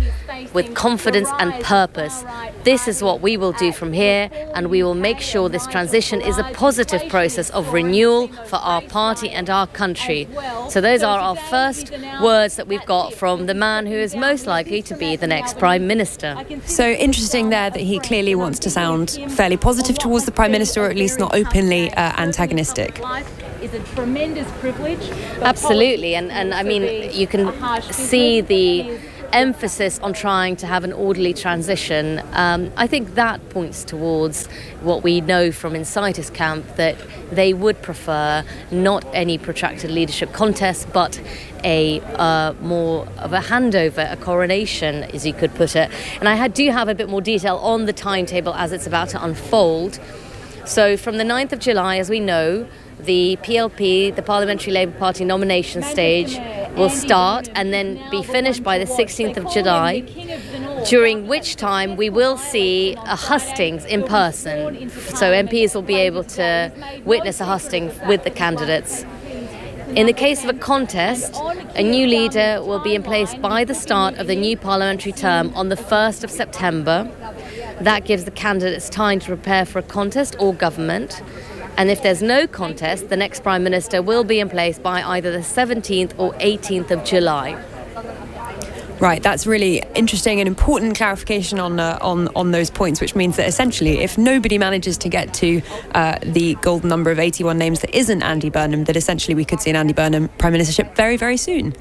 with confidence and purpose. This is what we will do from here, and we will make sure this transition is a positive process of renewal for our party and our country. So those are our first words that we've got from the man who is most likely to be the next Prime Minister. So interesting there that he clearly wants to sound fairly positive towards the Prime Minister, or at least not openly antagonistic. Is a tremendous privilege. Absolutely, and I mean, you can see the emphasis on trying to have an orderly transition. I think that points towards what we know from inside his camp, that they would prefer not any protracted leadership contest, but a more of a handover, a coronation, as you could put it. And I do have a bit more detail on the timetable as it's about to unfold. So from the 9th of July, as we know, the PLP, the Parliamentary Labour Party nomination stage, will start and then be finished by the 16th of July, during which time we will see a hustings in person. So MPs will be able to witness a hustings with the candidates. In the case of a contest, a new leader will be in place by the start of the new parliamentary term on the 1st of September. That gives the candidates time to prepare for a contest or government. And if there's no contest, the next Prime Minister will be in place by either the 17th or 18th of July. Right, that's really interesting and important clarification on those points, which means that essentially if nobody manages to get to the golden number of 81 names that isn't Andy Burnham, that essentially we could see an Andy Burnham Prime Ministership very, very soon.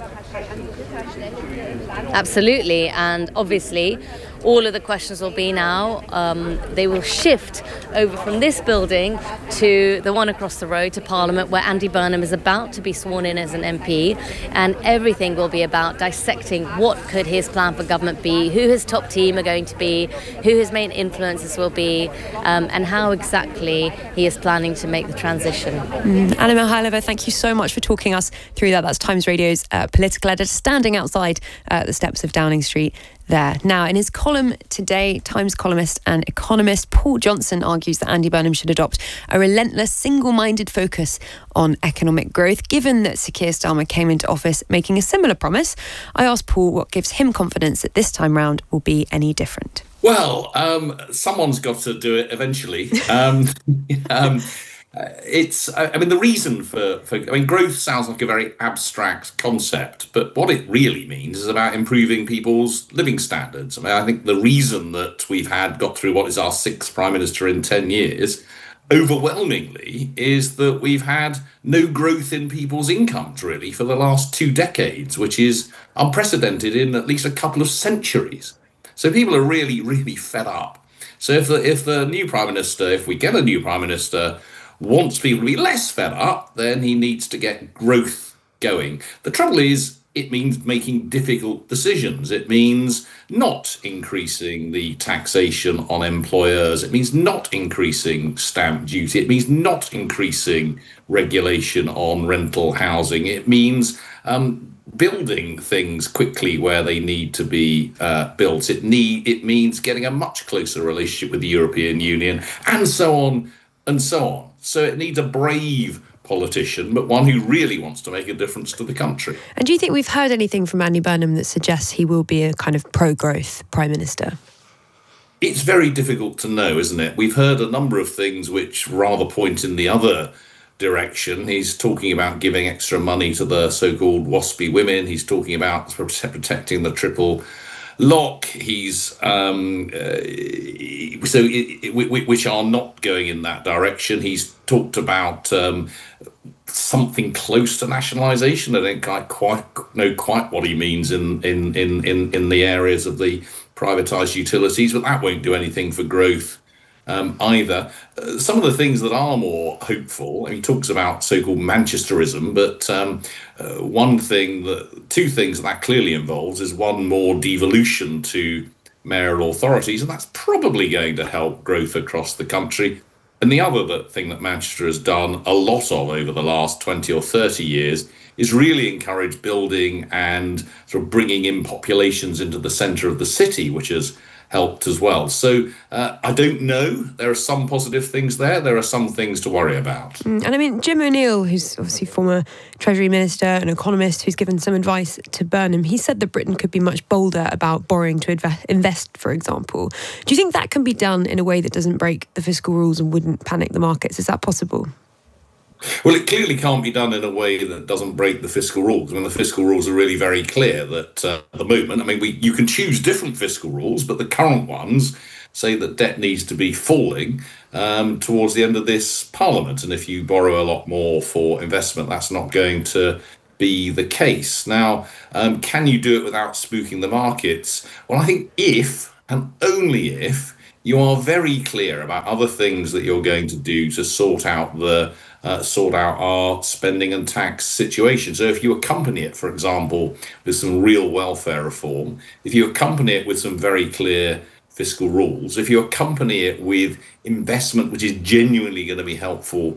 Absolutely, and obviously all of the questions will be now, they will shift over from this building to the one across the road to Parliament, where Andy Burnham is about to be sworn in as an MP, and everything will be about dissecting what could his plan for government be, who his top team are going to be, who his main influences will be, and how exactly he is planning to make the transition. Anna Mikhailova, thank you so much for talking us through that. That's Times Radio's political editor, standing outside the steps of Downing Street there. Now, in his column today, Times columnist and economist Paul Johnson argues that Andy Burnham should adopt a relentless, single-minded focus on economic growth, given that Sir Keir Starmer came into office making a similar promise. I asked Paul what gives him confidence that this time round will be any different. Well, someone's got to do it eventually. The reason for growth sounds like a very abstract concept, but what it really means is about improving people's living standards. I think the reason that we've got through what is our 6th Prime Minister in 10 years, overwhelmingly, is that we've had no growth in people's incomes, really, for the last 2 decades, which is unprecedented in at least a couple of centuries. So people are really, really fed up. So if the new Prime Minister, if we get a new Prime Minister, wants people to be less fed up, then he needs to get growth going. The trouble is, it means making difficult decisions. It means not increasing the taxation on employers. It means not increasing stamp duty. It means not increasing regulation on rental housing. It means building things quickly where they need to be built. It means getting a much closer relationship with the European Union, and so on and so on. So it needs a brave politician, but one who really wants to make a difference to the country. And do you think we've heard anything from Andy Burnham that suggests he will be a kind of pro-growth Prime Minister? It's very difficult to know, isn't it? We've heard a number of things which rather point in the other direction. He's talking about giving extra money to the so-called WASPy women. He's talking about protecting the triple lock. He's which are not going in that direction. He's talked about something close to nationalisation. I don't quite know what he means in the areas of the privatised utilities, but that won't do anything for growth either. Some of the things that are more hopeful, he talks about so-called Manchesterism, but two things that clearly involves is one, more devolution to mayoral authorities, and that's probably going to help growth across the country. And the other thing that Manchester has done a lot of over the last 20 or 30 years is really encourage building and sort of bringing in populations into the centre of the city, which has helped as well. So I don't know. There are some positive things there. There are some things to worry about. And I mean, Jim O'Neill, who's obviously former Treasury Minister, an economist who's given some advice to Burnham, he said that Britain could be much bolder about borrowing to invest, for example. Do you think that can be done in a way that doesn't break the fiscal rules and wouldn't panic the markets? Is that possible? Well, it clearly can't be done in a way that doesn't break the fiscal rules. I mean, the fiscal rules are really very clear that at the moment, I mean, you can choose different fiscal rules, but the current ones say that debt needs to be falling towards the end of this Parliament. And if you borrow a lot more for investment, that's not going to be the case. Now, can you do it without spooking the markets? Well, I think if, and only if, you are very clear about other things that you're going to do to sort out our spending and tax situation. So if you accompany it, for example, with some real welfare reform, if you accompany it with some very clear fiscal rules, if you accompany it with investment which is genuinely going to be helpful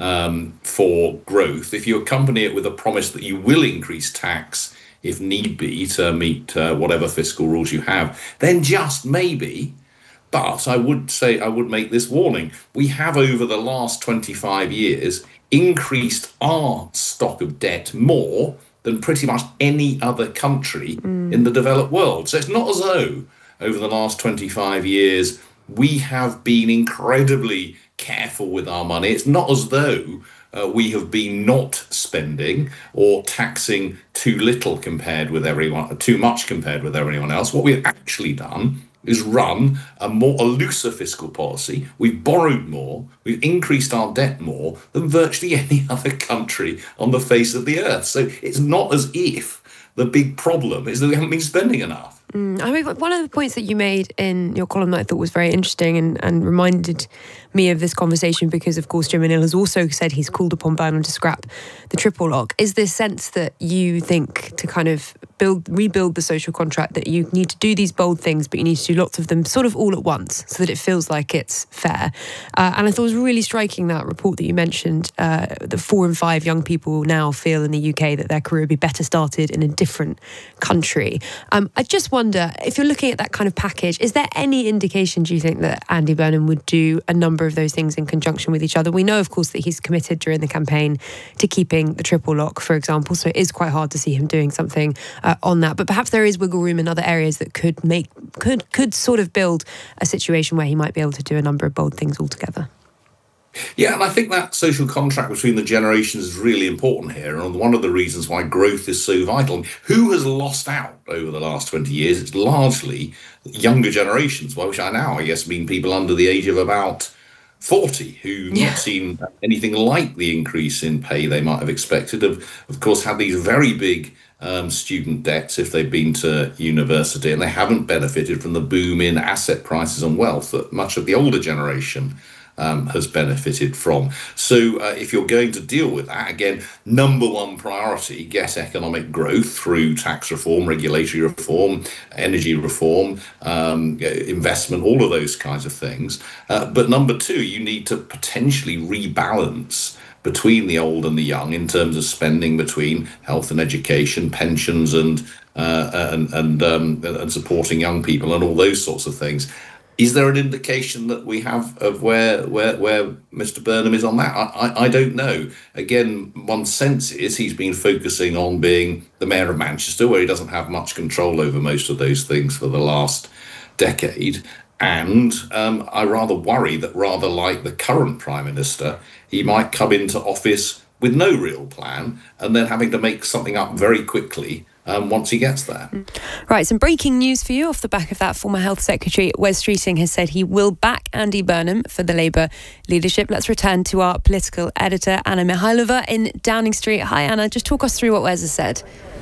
for growth, if you accompany it with a promise that you will increase tax if need be to meet whatever fiscal rules you have, then just maybe. But I would make this warning. We have, over the last 25 years, increased our stock of debt more than pretty much any other country in the developed world. So it's not as though over the last 25 years we have been incredibly careful with our money. It's not as though we have been not spending or taxing too little compared with everyone, too much compared with everyone else. What we've actually done is run a looser fiscal policy. We've borrowed more, we've increased our debt more than virtually any other country on the face of the earth. So it's not as if the big problem is that we haven't been spending enough. I mean, one of the points that you made in your column that I thought was very interesting and reminded me of this conversation, because of course Jim O'Neill has also said he's called upon Burnham to scrap the triple lock, is this sense that you think to kind of rebuild the social contract, that you need to do these bold things, but you need to do lots of them sort of all at once so that it feels like it's fair. And I thought it was really striking, that report that you mentioned, that 4 in 5 young people now feel in the UK that their career would be better started in a different country. I just wonder, if you're looking at that kind of package, is there any indication, do you think, that Andy Burnham would do a number of those things in conjunction with each other? We know, of course, that he's committed during the campaign to keeping the triple lock, for example, so it is quite hard to see him doing something on that. But perhaps there is wiggle room in other areas that could sort of build a situation where he might be able to do a number of bold things altogether. Yeah, and I think that social contract between the generations is really important here, and one of the reasons why growth is so vital. Who has lost out over the last 20 years? It's largely younger generations, by which I now, I guess, mean people under the age of about 40 who've not seen anything like the increase in pay they might have expected, of course, had these very big student debts if they've been to university, and they haven't benefited from the boom in asset prices and wealth that much of the older generation has benefited from. So if you're going to deal with that, again, number one priority, get economic growth through tax reform, regulatory reform, energy reform, investment, all of those kinds of things. But number two, you need to potentially rebalance between the old and the young in terms of spending between health and education, pensions and supporting young people and all those sorts of things. Is there an indication that we have of where Mr. Burnham is on that? I don't know. Again, one sense is he's been focusing on being the mayor of Manchester, where he doesn't have much control over most of those things for the last decade. And I rather worry that, rather like the current Prime Minister, he might come into office with no real plan and then having to make something up very quickly once he gets there. Right, some breaking news for you off the back of that. Former Health Secretary Wes Streeting has said he will back Andy Burnham for the Labour leadership. Let's return to our political editor, Anna Mihailova in Downing Street. Hi, Anna. Just talk us through what Wes has said.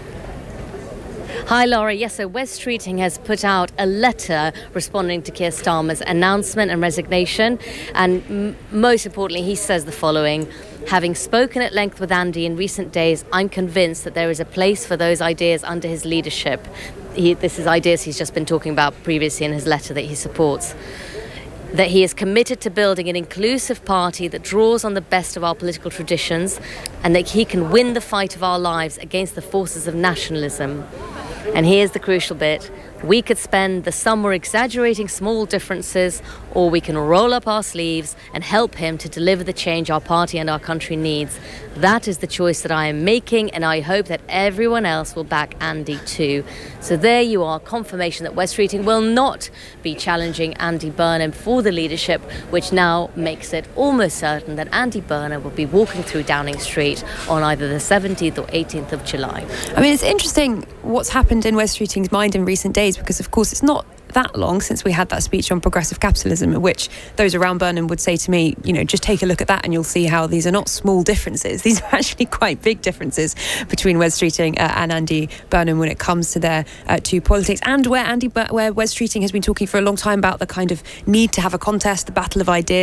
Hi, Laura. Yes, so Wes Streeting has put out a letter responding to Keir Starmer's announcement and resignation. And most importantly, he says the following: having spoken at length with Andy in recent days, I'm convinced that there is a place for those ideas under his leadership. This is ideas he's just been talking about previously in his letter that he supports. That he is committed to building an inclusive party that draws on the best of our political traditions, and that he can win the fight of our lives against the forces of nationalism. And here's the crucial bit: We could spend the summer exaggerating small differences, or we can roll up our sleeves and help him to deliver the change our party and our country needs. That is the choice that I am making, and I hope that everyone else will back Andy too. So there you are, confirmation that Wes Streeting will not be challenging Andy Burnham for the leadership, which now makes it almost certain that Andy Burnham will be walking through Downing Street on either the 17th or 18th of July. I mean, it's interesting what's happened in Wes Streeting's mind in recent days, because of course it's not that long since we had that speech on progressive capitalism, at which those around Burnham would say to me, you know, just take a look at that and you'll see how these are not small differences. These are actually quite big differences between Wes Streeting and Andy Burnham when it comes to their two politics, and where Wes Streeting has been talking for a long time about the kind of need to have a contest, the battle of ideas.